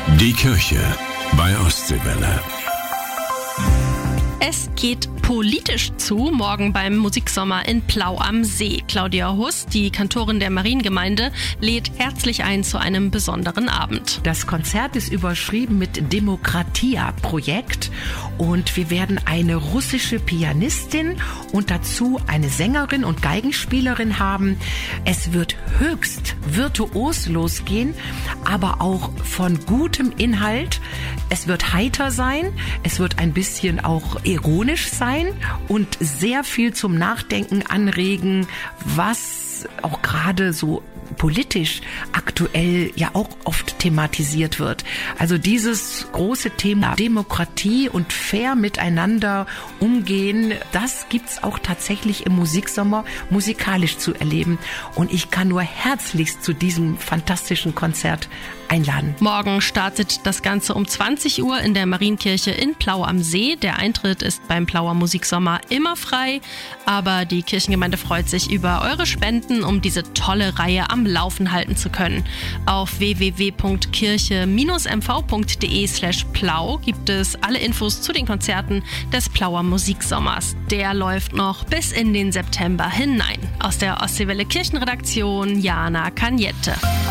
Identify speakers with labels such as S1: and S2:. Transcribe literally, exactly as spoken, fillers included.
S1: Die Kirche bei Ostseewelle.
S2: Es geht politisch zu, morgen beim Musiksommer in Plau am See. Claudia Huss, die Kantorin der Mariengemeinde, lädt herzlich ein zu einem besonderen Abend.
S3: Das Konzert ist überschrieben mit Demokratia-Projekt und wir werden eine russische Pianistin und dazu eine Sängerin und Geigenspielerin haben. Es wird höchst virtuos losgehen, aber auch von gutem Inhalt. Es wird heiter sein, es wird ein bisschen auch ironisch sein und sehr viel zum Nachdenken anregen, was auch gerade so politisch aktuell ja auch oft thematisiert wird. Also dieses große Thema Demokratie und fair miteinander umgehen, das gibt's auch tatsächlich im Musiksommer musikalisch zu erleben. Und ich kann nur herzlichst zu diesem fantastischen Konzert einladen.
S2: Morgen startet das Ganze um zwanzig Uhr in der Marienkirche in Plau am See. Der Eintritt ist beim Plauer Musiksommer immer frei, aber die Kirchengemeinde freut sich über eure Spenden, um diese tolle Reihe am Laufen halten zu können. Auf w w w punkt kirche Bindestrich m v punkt d e slash plau gibt es alle Infos zu den Konzerten des Plauer Musiksommers. Der läuft noch bis in den September hinein. Aus der Ostseewelle Kirchenredaktion, Jana Kanjette.